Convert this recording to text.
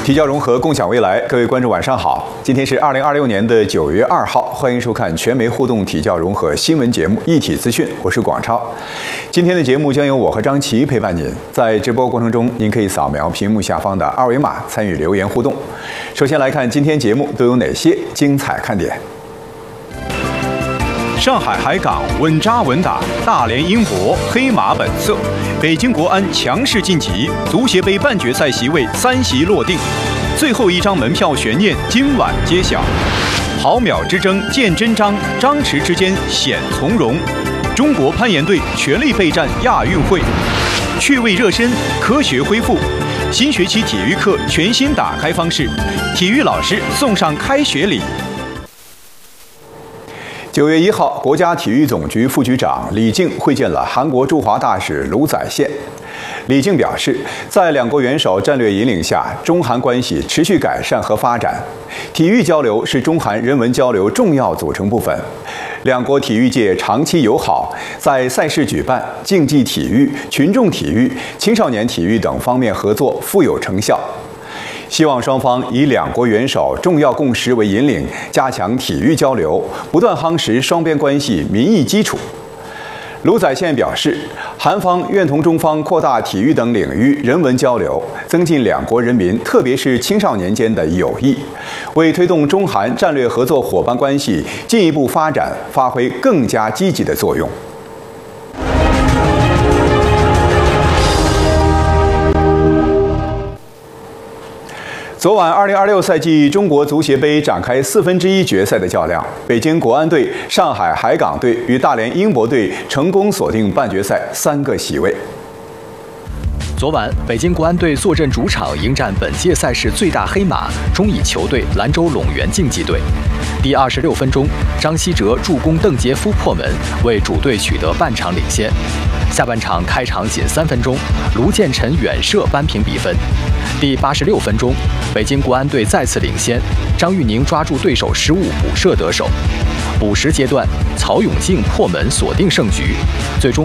提教融合，共享未来。各位观众，晚上好！今天是2026年的9月2号，欢迎收看全媒互动体教融合新闻节目《一体资讯》，我是广超。今天的节目将由我和张琪陪伴您。在直播过程中，您可以扫描屏幕下方的二维码参与留言互动。首先来看今天节目都有哪些精彩看点。上海海港稳扎稳打，大连英博黑马本色，北京国安强势晋级，足协杯半决赛席位3席落定，最后一张门票悬念今晚揭晓。毫秒之争见真章，张弛之间显从容。中国攀岩队全力备战亚运会，趣味热身，科学恢复。新学期体育课全新打开方式，体育老师送上开学礼。9月1号，国家体育总局副局长李静会见了韩国驻华大使卢载宪。李静表示，在两国元首战略引领下，中韩关系持续改善和发展。体育交流是中韩人文交流重要组成部分。两国体育界长期友好，在赛事举办、竞技体育、群众体育、青少年体育等方面合作富有成效。希望双方以两国元首重要共识为引领，加强体育交流，不断夯实双边关系民意基础。卢载宪表示，韩方愿同中方扩大体育等领域人文交流，增进两国人民，特别是青少年间的友谊，为推动中韩战略合作伙伴关系进一步发展发挥更加积极的作用。昨晚，2026赛季中国足协杯展开1/4决赛的较量，北京国安队、上海海港队与大连英博队成功锁定半决赛3个席位。 昨晚，北京国安队坐镇主场迎战本届赛事最大黑马中乙球队兰州陇源竞技队。第26分钟，张稀哲助攻邓杰夫破门，为主队取得半场领先。下半场开场仅3分钟，卢建臣远射扳平比分。第86分钟，北京国安队再次领先，张玉宁抓住对手失误补射得手。补时阶段，曹永静破门锁定胜局，最终